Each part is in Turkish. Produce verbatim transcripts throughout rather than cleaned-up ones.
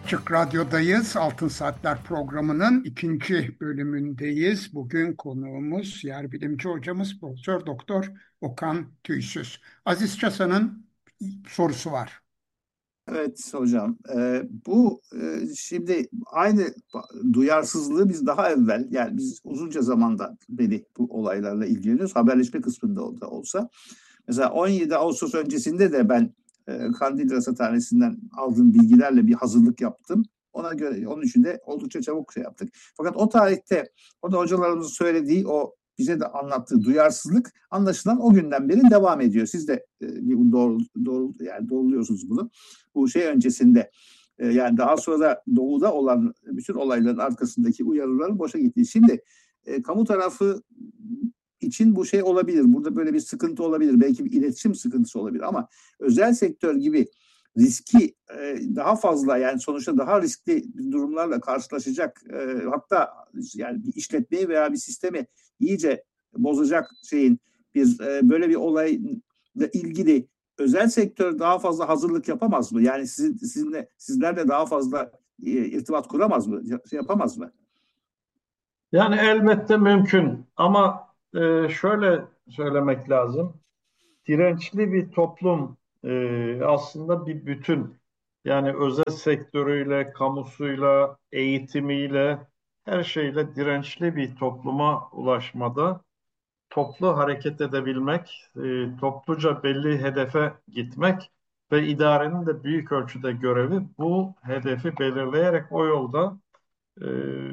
Açık Radyo'dayız. Altın Saatler programının ikinci bölümündeyiz. Bugün konuğumuz yer bilimci hocamız Profesör Doktor Okan Tüysüz. Aziz Çasa'nın sorusu var. Evet hocam. Ee, bu e, şimdi aynı duyarsızlığı biz daha evvel, yani biz uzunca zamandan beri bu olaylarla ilgileniyoruz. Haberleşme kısmında da olsa. Mesela on yedi Ağustos öncesinde de ben e, Kandil Rasathanesi'nden aldığım bilgilerle bir hazırlık yaptım. Ona göre, onun için de oldukça çabuk şey yaptık. Fakat o tarihte orada hocalarımızın söylediği, o bize de anlattığı duyarsızlık anlaşılan o günden beri devam ediyor. Siz de e, doğru, doğru yani doğruluyorsunuz bunu. Bu şey öncesinde e, yani daha sonra doğuda olan bütün olayların arkasındaki uyarıların boşa gittiği. Şimdi e, kamu tarafı için bu şey olabilir. Burada böyle bir sıkıntı olabilir. Belki bir iletişim sıkıntısı olabilir ama özel sektör gibi riski e, daha fazla, yani sonuçta daha riskli durumlarla karşılaşacak, e, hatta yani bir işletmeyi veya bir sistemi iyice bozacak şeyin bir e, böyle bir olayla ilgili özel sektör daha fazla hazırlık yapamaz mı? Yani sizin sizinle sizlerle daha fazla e, irtibat kuramaz mı? Şey yapamaz mı? Yani elbette mümkün ama e, şöyle söylemek lazım. Dirençli bir toplum e, aslında bir bütün. Yani özel sektörüyle, kamusuyla, eğitimiyle, her şeyle dirençli bir topluma ulaşmada toplu hareket edebilmek, e, topluca belli hedefe gitmek ve idarenin de büyük ölçüde görevi bu hedefi belirleyerek o yolda e,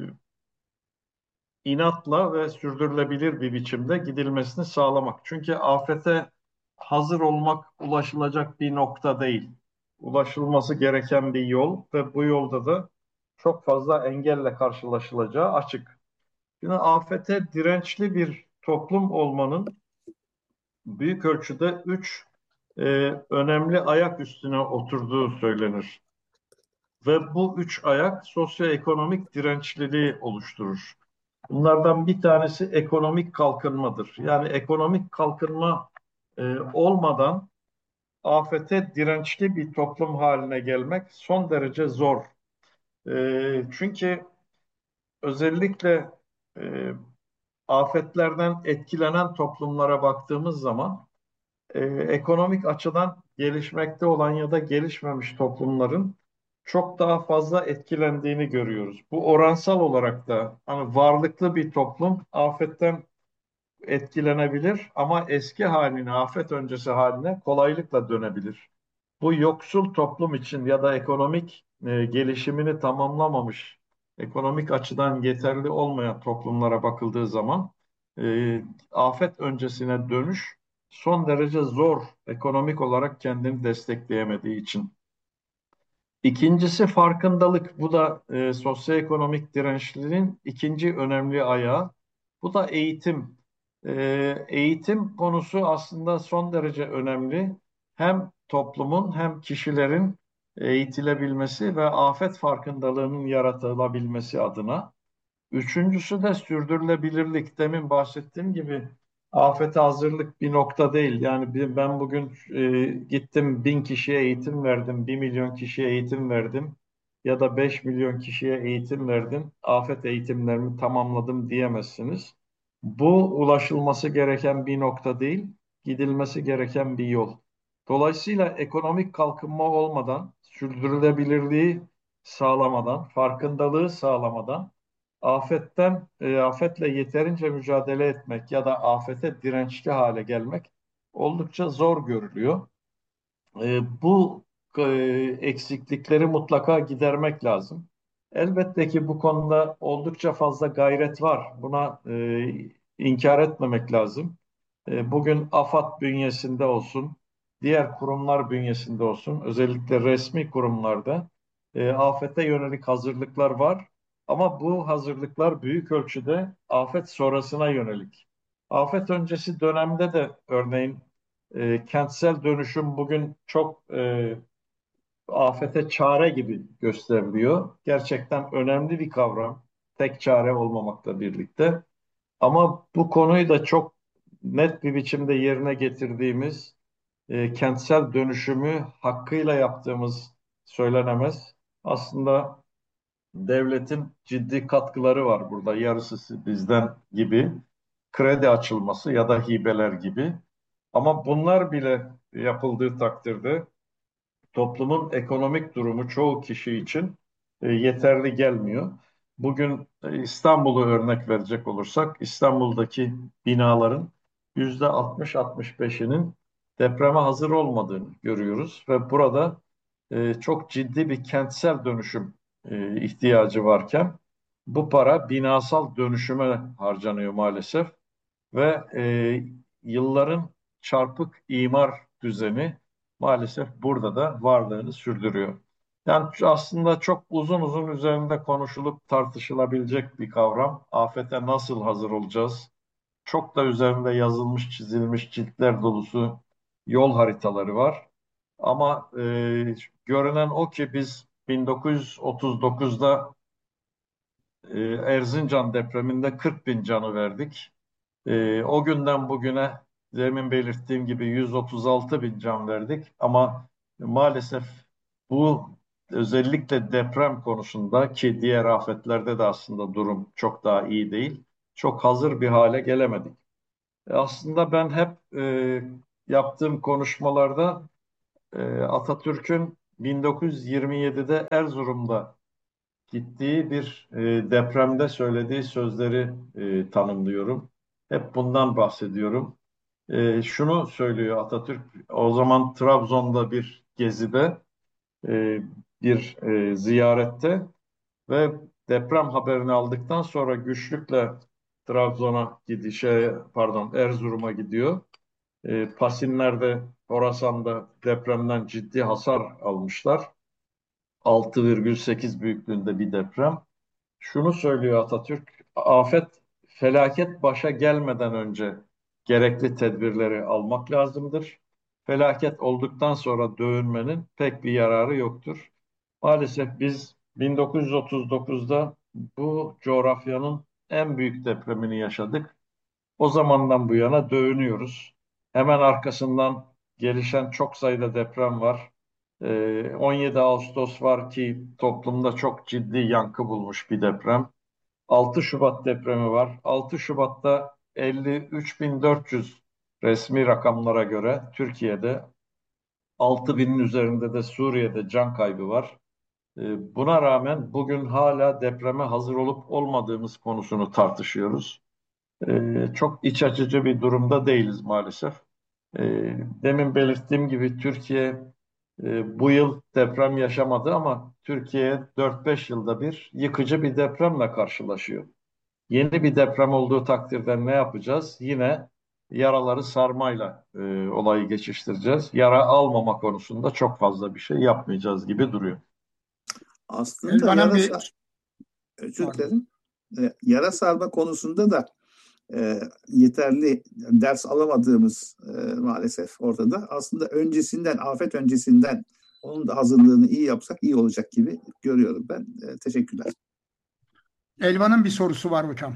inatla ve sürdürülebilir bir biçimde gidilmesini sağlamak. Çünkü afete hazır olmak ulaşılacak bir nokta değil. Ulaşılması gereken bir yol ve bu yolda da çok fazla engelle karşılaşılacağı açık. Yine afete dirençli bir toplum olmanın büyük ölçüde üç e, önemli ayak üstüne oturduğu söylenir. Ve bu üç ayak sosyoekonomik dirençliliği oluşturur. Bunlardan bir tanesi ekonomik kalkınmadır. Yani ekonomik kalkınma e, olmadan afete dirençli bir toplum haline gelmek son derece zor. E, çünkü özellikle e, afetlerden etkilenen toplumlara baktığımız zaman e, ekonomik açıdan gelişmekte olan ya da gelişmemiş toplumların çok daha fazla etkilendiğini görüyoruz. Bu oransal olarak da hani varlıklı bir toplum afetten etkilenebilir ama eski haline, afet öncesi haline kolaylıkla dönebilir. Bu yoksul toplum için ya da ekonomik e, gelişimini tamamlamamış, ekonomik açıdan yeterli olmayan toplumlara bakıldığı zaman e, afet öncesine dönüş son derece zor, ekonomik olarak kendini destekleyemediği için. İkincisi farkındalık. Bu da e, sosyoekonomik dirençliliğin ikinci önemli ayağı. Bu da eğitim. E, eğitim konusu aslında son derece önemli. Hem toplumun hem kişilerin eğitilebilmesi ve afet farkındalığının yaratılabilmesi adına. Üçüncüsü de sürdürülebilirlik. Demin bahsettiğim gibi afete hazırlık bir nokta değil. Yani bir- ben bugün e, gittim bin kişiye eğitim verdim, bir milyon kişiye eğitim verdim ya da beş milyon kişiye eğitim verdim. Afet eğitimlerimi tamamladım diyemezsiniz. Bu ulaşılması gereken bir nokta değil, gidilmesi gereken bir yol. Dolayısıyla ekonomik kalkınma olmadan, sürdürülebilirliği sağlamadan, farkındalığı sağlamadan afetten, e, afetle yeterince mücadele etmek ya da afete dirençli hale gelmek oldukça zor görülüyor. E, bu e, eksiklikleri mutlaka gidermek lazım. Elbette ki bu konuda oldukça fazla gayret var. Buna e, inkar etmemek lazım. E, bugün AFAD bünyesinde olsun, diğer kurumlar bünyesinde olsun, özellikle resmi kurumlarda e, afete yönelik hazırlıklar var. Ama bu hazırlıklar büyük ölçüde afet sonrasına yönelik. Afet öncesi dönemde de örneğin e, kentsel dönüşüm bugün çok e, afete çare gibi gösteriliyor. Gerçekten önemli bir kavram. Tek çare olmamakla birlikte. Ama bu konuyu da çok net bir biçimde yerine getirdiğimiz, e, kentsel dönüşümü hakkıyla yaptığımız söylenemez. Aslında devletin ciddi katkıları var burada. Yarısı bizden gibi kredi açılması ya da hibeler gibi. Ama bunlar bile yapıldığı takdirde toplumun ekonomik durumu çoğu kişi için e, yeterli gelmiyor. Bugün e, İstanbul'u örnek verecek olursak İstanbul'daki binaların yüzde altmış altmış beşinin depreme hazır olmadığını görüyoruz ve burada e, çok ciddi bir kentsel dönüşüm e, ihtiyacı varken bu para binasal dönüşüme harcanıyor maalesef ve e, yılların çarpık imar düzeni maalesef burada da varlığını sürdürüyor. Yani aslında çok uzun uzun üzerinde konuşulup tartışılabilecek bir kavram. Afete nasıl hazır olacağız? Çok da üzerinde yazılmış, çizilmiş ciltler dolusu yol haritaları var. Ama e, görünen o ki biz bin dokuz yüz otuz dokuzda e, Erzincan depreminde kırk bin canı verdik. Ee, o günden bugüne demin belirttiğim gibi yüz otuz altı bin can verdik ama maalesef bu özellikle deprem konusunda ki diğer afetlerde de aslında durum çok daha iyi değil. Çok hazır bir hale gelemedik. E, aslında ben hep e, yaptığım konuşmalarda e, Atatürk'ün bin dokuz yüz yirmi yedide Erzurum'da gittiği bir e, depremde söylediği sözleri e, tanımlıyorum. Hep bundan bahsediyorum. E, şunu söylüyor Atatürk, o zaman Trabzon'da bir gezide, e, bir e, ziyarette ve deprem haberini aldıktan sonra güçlükle Trabzon'a gidişe, pardon Erzurum'a gidiyor. E, Pasinler'de, Horasan'da depremden ciddi hasar almışlar. altı virgül sekiz büyüklüğünde bir deprem. Şunu söylüyor Atatürk, afet, felaket başa gelmeden önce gerekli tedbirleri almak lazımdır. Felaket olduktan sonra dövünmenin pek bir yararı yoktur. Maalesef biz bin dokuz yüz otuz dokuzda bu coğrafyanın en büyük depremini yaşadık. O zamandan bu yana dövünüyoruz. Hemen arkasından gelişen çok sayıda deprem var. Ee, on yedi Ağustos var ki toplumda çok ciddi yankı bulmuş bir deprem. altı Şubat depremi var. altı Şubat'ta elli üç bin dört yüz resmi rakamlara göre Türkiye'de, altı binin üzerinde de Suriye'de can kaybı var. Ee, Buna rağmen bugün hala depreme hazır olup olmadığımız konusunu tartışıyoruz. Ee, Çok iç açıcı bir durumda değiliz maalesef. Ee, Demin belirttiğim gibi Türkiye e, bu yıl deprem yaşamadı ama Türkiye dört beş yılda bir yıkıcı bir depremle karşılaşıyor. Yeni bir deprem olduğu takdirde ne yapacağız? Yine yaraları sarmayla e, olayı geçiştireceğiz. Yara almama konusunda çok fazla bir şey yapmayacağız gibi duruyor. Aslında Elvan'ın yarasa, bir özür pardon. dilerim. E, yara sarma konusunda da e, yeterli ders alamadığımız e, maalesef ortada. Aslında öncesinden, afet öncesinden onun da hazırlığını iyi yapsak iyi olacak gibi görüyorum ben. E, teşekkürler. Elvan'ın bir sorusu var hocam.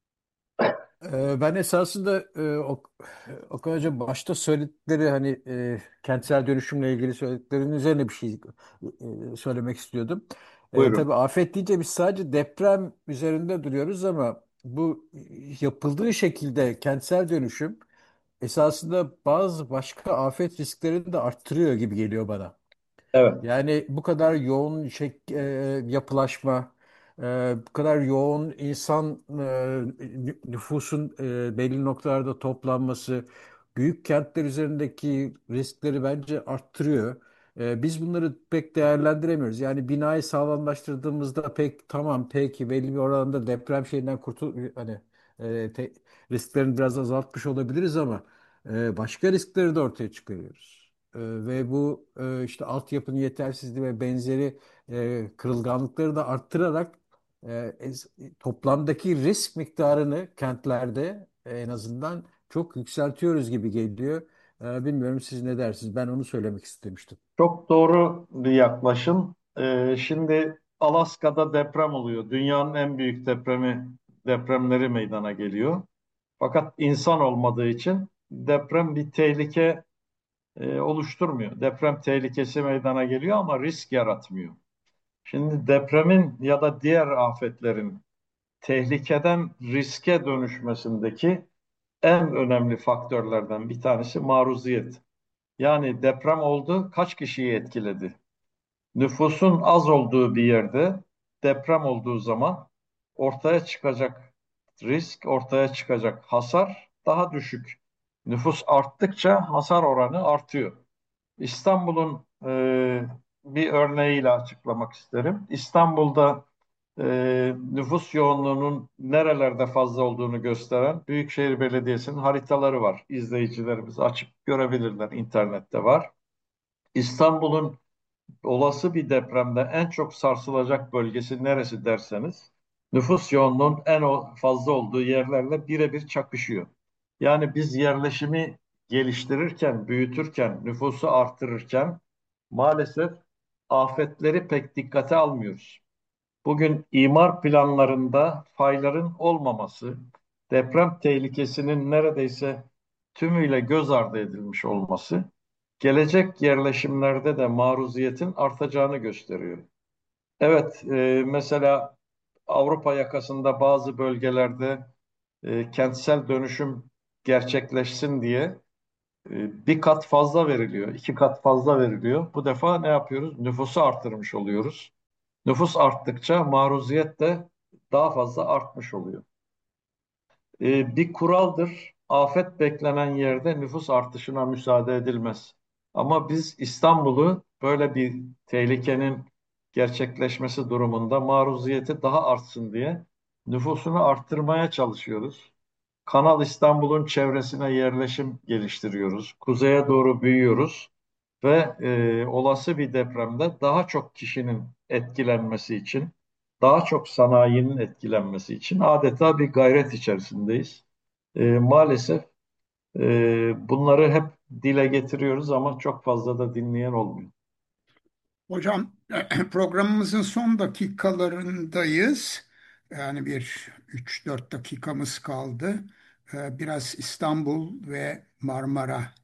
Ee, Ben esasında e, Ok- Okan Hoca başta söyledikleri hani e, kentsel dönüşümle ilgili söylediklerinin üzerine bir şey e, söylemek istiyordum. E, Buyurun. tabii afet deyince biz sadece deprem üzerinde duruyoruz ama bu yapıldığı şekilde kentsel dönüşüm esasında bazı başka afet risklerini de arttırıyor gibi geliyor bana. Evet. Yani bu kadar yoğun şey, e, yapılaşma, e, bu kadar yoğun insan e, nüfusun e, belli noktalarda toplanması, büyük kentler üzerindeki riskleri bence arttırıyor. E, biz bunları pek değerlendiremiyoruz. Yani binayı sağlamlaştırdığımızda pek tamam peki belli bir oranda deprem şeyinden kurtul hani e, te- risklerini biraz azaltmış olabiliriz ama e, başka riskleri de ortaya çıkarıyoruz. E, ve bu e, işte altyapının yetersizliği ve benzeri e, kırılganlıkları da arttırarak e, es- toplamdaki risk miktarını kentlerde e, en azından çok yükseltiyoruz gibi geliyor. E, bilmiyorum siz ne dersiniz? Ben onu söylemek istemiştim. Çok doğru bir yaklaşım. Ee, şimdi Alaska'da deprem oluyor. Dünyanın en büyük depremi, depremleri meydana geliyor. Fakat insan olmadığı için deprem bir tehlike e, oluşturmuyor. Deprem tehlikesi meydana geliyor ama risk yaratmıyor. Şimdi depremin ya da diğer afetlerin tehlikeden riske dönüşmesindeki en önemli faktörlerden bir tanesi maruziyet. Yani deprem oldu, kaç kişiyi etkiledi? Nüfusun az olduğu bir yerde deprem olduğu zaman ortaya çıkacak risk, ortaya çıkacak hasar daha düşük. Nüfus arttıkça hasar oranı artıyor. İstanbul'un e, bir örneğiyle açıklamak isterim. İstanbul'da e, nüfus yoğunluğunun nerelerde fazla olduğunu gösteren Büyükşehir Belediyesi'nin haritaları var. İzleyicilerimiz açıp görebilirler, internette var. İstanbul'un olası bir depremde en çok sarsılacak bölgesi neresi derseniz, nüfus yoğunluğunun en fazla olduğu yerlerle birebir çakışıyor. Yani biz yerleşimi geliştirirken, büyütürken, nüfusu artırırken maalesef afetleri pek dikkate almıyoruz. Bugün imar planlarında fayların olmaması, deprem tehlikesinin neredeyse tümüyle göz ardı edilmiş olması, gelecek yerleşimlerde de maruziyetin artacağını gösteriyor. Evet, e, mesela Avrupa yakasında bazı bölgelerde e, kentsel dönüşüm gerçekleşsin diye e, bir kat fazla veriliyor, iki kat fazla veriliyor. Bu defa ne yapıyoruz? Nüfusu arttırmış oluyoruz. Nüfus arttıkça maruziyet de daha fazla artmış oluyor. E, bir kuraldır. Afet beklenen yerde nüfus artışına müsaade edilmez. Ama biz İstanbul'u böyle bir tehlikenin gerçekleşmesi durumunda maruziyeti daha artsın diye nüfusunu arttırmaya çalışıyoruz. Kanal İstanbul'un çevresine yerleşim geliştiriyoruz. Kuzeye doğru büyüyoruz ve e, olası bir depremde daha çok kişinin etkilenmesi için, daha çok sanayinin etkilenmesi için adeta bir gayret içerisindeyiz. E, maalesef e, bunları hep dile getiriyoruz ama çok fazla da dinleyen olmuyor. Hocam, programımızın son dakikalarındayız. Yani bir üç dört dakikamız kaldı. Ee, Biraz İstanbul ve Marmara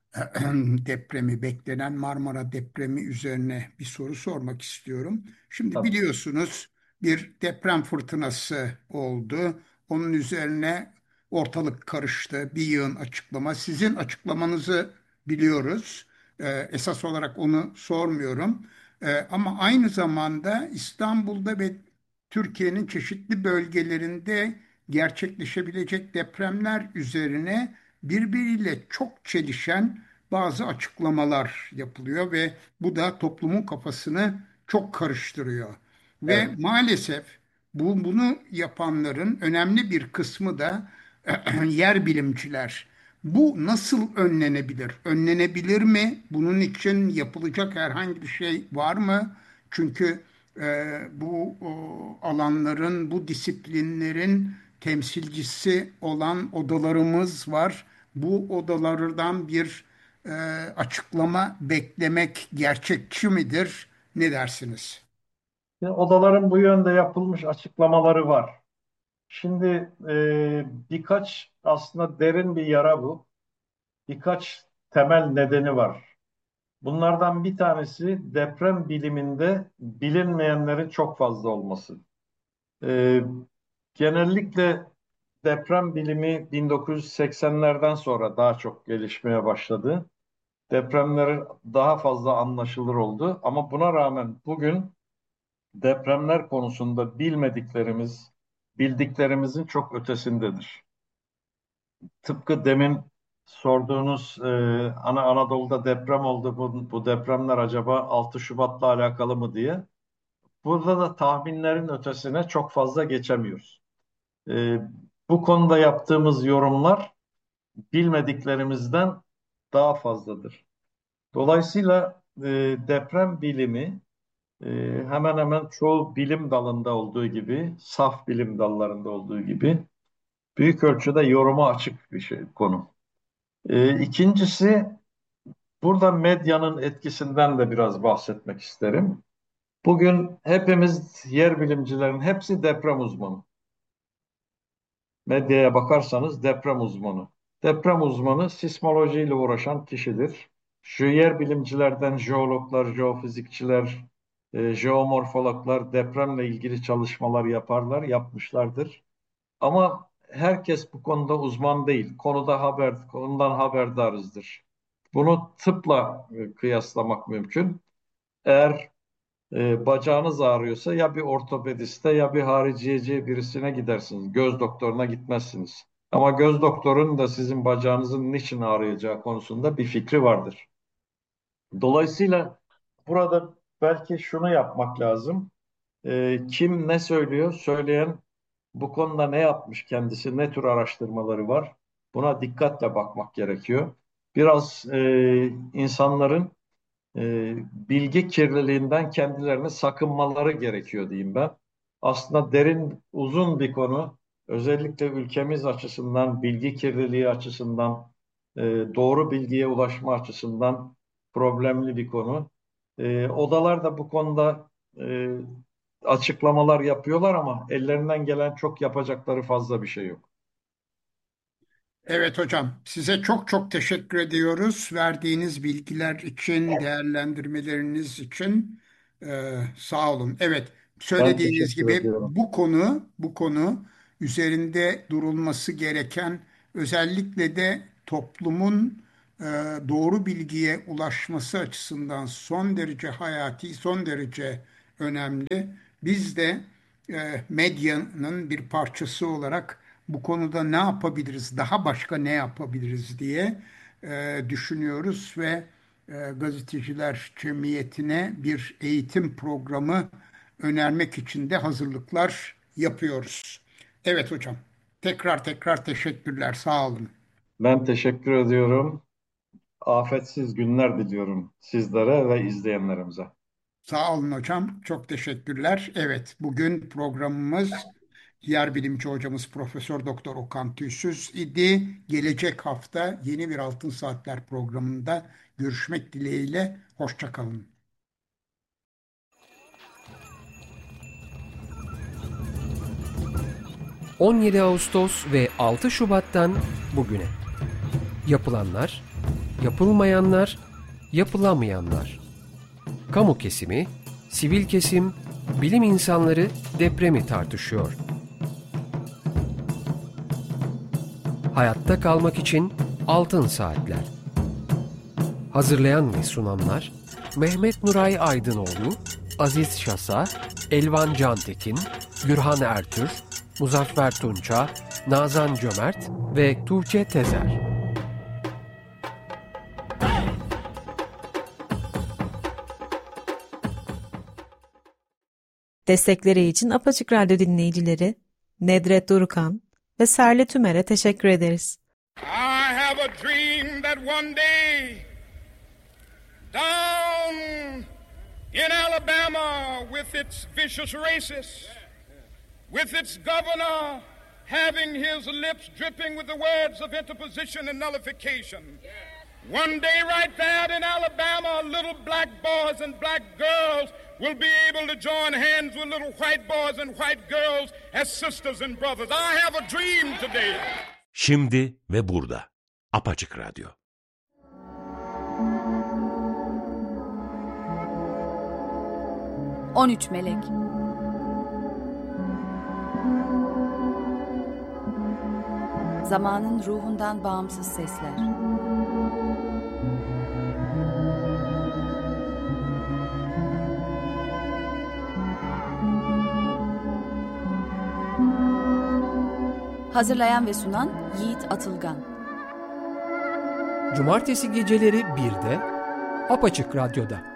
depremi, beklenen Marmara depremi üzerine bir soru sormak istiyorum. Şimdi Tabii. biliyorsunuz, bir deprem fırtınası oldu. Onun üzerine ortalık karıştı. Bir yığın açıklama. Sizin açıklamanızı biliyoruz. Ee, esas olarak onu sormuyorum. Ee, ama aynı zamanda İstanbul'da ve Türkiye'nin çeşitli bölgelerinde gerçekleşebilecek depremler üzerine birbiriyle çok çelişen bazı açıklamalar yapılıyor ve bu da toplumun kafasını çok karıştırıyor. Ve Evet. maalesef bu bunu yapanların önemli bir kısmı da yer bilimciler. Bu nasıl önlenebilir? Önlenebilir mi? Bunun için yapılacak herhangi bir şey var mı? Çünkü e, bu o, alanların, bu disiplinlerin temsilcisi olan odalarımız var. Bu odalardan bir e, açıklama beklemek gerçekçi midir? Ne dersiniz? Şimdi odaların bu yönde yapılmış açıklamaları var. Şimdi e, birkaç aslında derin bir yara bu. Birkaç temel nedeni var. Bunlardan bir tanesi deprem biliminde bilinmeyenlerin çok fazla olması. Ee, Genellikle deprem bilimi bin dokuz yüz seksenlerden sonra daha çok gelişmeye başladı. Depremler daha fazla anlaşılır oldu ama buna rağmen bugün depremler konusunda bilmediklerimiz, bildiklerimizin çok ötesindedir. Tıpkı demin sorduğunuz e, ana Anadolu'da deprem oldu. Bu, bu depremler acaba altı Şubat'la alakalı mı diye. Burada da tahminlerin ötesine çok fazla geçemiyoruz. E, Bu konuda yaptığımız yorumlar bilmediklerimizden daha fazladır. Dolayısıyla e, deprem bilimi e, hemen hemen çoğu bilim dalında olduğu gibi, saf bilim dallarında olduğu gibi büyük ölçüde yoruma açık bir şey konu. E, ikincisi, burada medyanın etkisinden de biraz bahsetmek isterim. Bugün hepimiz yer bilimcilerin hepsi deprem uzmanı. Medyaya bakarsanız deprem uzmanı. Deprem uzmanı sismolojiyle uğraşan kişidir. Şu yer bilimcilerden jeologlar, jeofizikçiler, E, jeomorfologlar depremle ilgili çalışmalar yaparlar, yapmışlardır. Ama herkes bu konuda uzman değil. Konuda haber, konudan haberdarızdır. Bunu tıpla e, kıyaslamak mümkün. Eğer e, bacağınız ağrıyorsa ya bir ortopediste ya bir hariciyeci birisine gidersiniz. Göz doktoruna gitmezsiniz. Ama göz doktorunun da sizin bacağınızın niçin ağrıyacağı konusunda bir fikri vardır. Dolayısıyla burada belki şunu yapmak lazım. E, kim ne söylüyor? Söyleyen bu konuda ne yapmış kendisi, ne tür araştırmaları var? Buna dikkatle bakmak gerekiyor. Biraz e, insanların e, bilgi kirliliğinden kendilerini sakınmaları gerekiyor diyeyim ben. Aslında derin, uzun bir konu. Özellikle ülkemiz açısından, bilgi kirliliği açısından, e, doğru bilgiye ulaşma açısından problemli bir konu. E, odalar da bu konuda e, açıklamalar yapıyorlar ama ellerinden gelen çok yapacakları fazla bir şey yok. Evet hocam, size çok çok teşekkür ediyoruz. Verdiğiniz bilgiler için, değerlendirmeleriniz için e, sağ olun. Evet, Ben söylediğiniz teşekkür gibi ediyorum. bu konu, bu konu üzerinde durulması gereken, özellikle de toplumun e, doğru bilgiye ulaşması açısından son derece hayati, son derece önemli. Biz de e, medyanın bir parçası olarak bu konuda ne yapabiliriz, daha başka ne yapabiliriz diye e, düşünüyoruz ve e, Gazeteciler Cemiyeti'ne bir eğitim programı önermek için de hazırlıklar yapıyoruz. Evet hocam, tekrar tekrar teşekkürler, sağ olun. Ben teşekkür ediyorum. Afetsiz günler diliyorum sizlere ve izleyenlerimize. Sağ olun hocam, çok teşekkürler. Evet, bugün programımız diğer bilimci hocamız Profesör Doktor Okan Tüysüz idi. Gelecek hafta yeni bir Altın Saatler programında görüşmek dileğiyle. Hoşça kalın. on yedi Ağustos ve altı Şubat'tan bugüne. Yapılanlar, yapılmayanlar, yapılamayanlar. Kamu kesimi, sivil kesim, bilim insanları depremi tartışıyor. Hayatta kalmak için Altın Saatler. Hazırlayan ve sunanlar Mehmet Nuray Aydınoğlu, Aziz Şasa, Elvan Cantekin, Gürhan Ertür, Muzaffer Tunça, Nazan Cömert ve Tuğçe Tezer. Destekleri için Apaçık Radyo dinleyicileri Nedret Durukan ve Serle Tümer'e teşekkür ederiz. I have a dream that one day down in Alabama with its vicious racists, with its governor having his lips dripping with the words of interposition and nullification. One day right there in Alabama, little black boys and black girls will be able to join hands with little white boys and white girls as sisters and brothers. I have a dream today. Şimdi ve burada. Apaçık Radyo. on üç Melek. Zamanın ruhundan bağımsız sesler. Hazırlayan ve sunan Yiğit Atılgan. Cumartesi geceleri birde Apaçık Radyo'da.